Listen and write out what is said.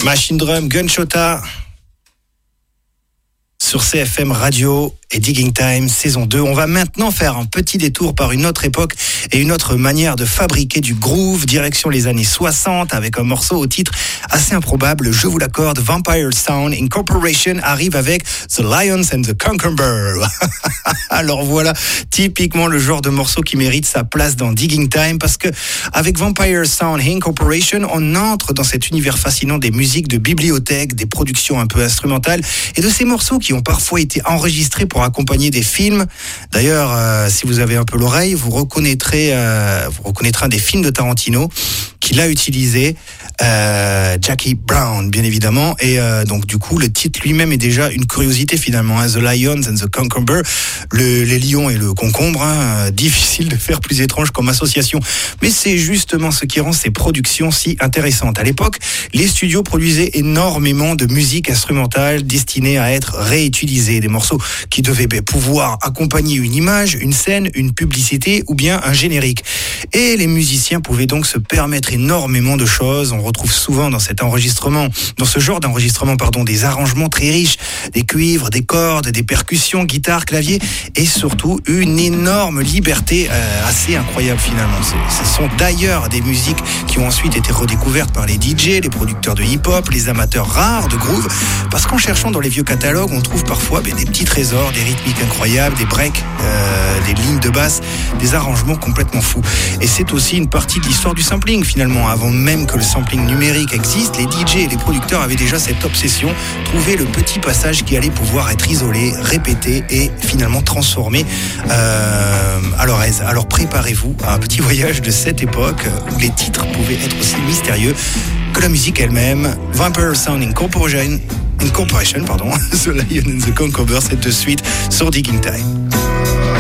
Machine Drum, Gunshota sur CFM Radio et Digging Time, saison 2. On va maintenant faire un petit détour par une autre époque et une autre manière de fabriquer du groove, direction les années 60, avec un morceau au titre assez improbable, je vous l'accorde. Vampire Sound Incorporation arrive avec The Lions and the Cucumber. Alors voilà, typiquement le genre de morceau qui mérite sa place dans Digging Time, parce que avec Vampire Sound Incorporation, on entre dans cet univers fascinant des musiques de bibliothèque, des productions un peu instrumentales et de ces morceaux qui ont parfois été enregistrés pour accompagner des films. D'ailleurs, si vous avez un peu l'oreille, vous reconnaîtrez un des films de Tarantino qu'il a utilisé, Jackie Brown, bien évidemment. Et donc du coup, le titre lui-même est déjà une curiosité finalement. The Lions and the Cucumber, les lions et le concombre. Difficile de faire plus étrange comme association, mais c'est justement ce qui rend ces productions si intéressantes. À l'époque, les studios produisaient énormément de musique instrumentale destinée à être réutilisée, des morceaux qui devaient pouvoir accompagner une image, une scène, une publicité ou bien un générique. Et les musiciens pouvaient donc se permettre énormément de choses. On retrouve souvent dans ce genre d'enregistrement, des arrangements très riches, des cuivres, des cordes, des percussions, guitare, clavier et surtout une énorme liberté assez incroyable finalement. Ce sont d'ailleurs des musiques qui ont ensuite été redécouvertes par les DJ, les producteurs de hip-hop, les amateurs rares de groove, parce qu'en cherchant dans les vieux catalogues, on trouve parfois des petits trésors, des rythmiques incroyables, des breaks, des lignes de basse, des arrangements complètement fous. Et c'est aussi une partie de l'histoire du sampling finalement. Avant même que le sampling numérique existe, les DJ et les producteurs avaient déjà cette obsession, trouver le petit passage qui allait pouvoir être isolé, répété et finalement transformé à leur aise. Alors préparez-vous à un petit voyage de cette époque où les titres pouvaient être aussi mystérieux que la musique elle-même. Vampire Sound Incorporation, The Lion and the Cucumber, c'est de suite sur Digging Time.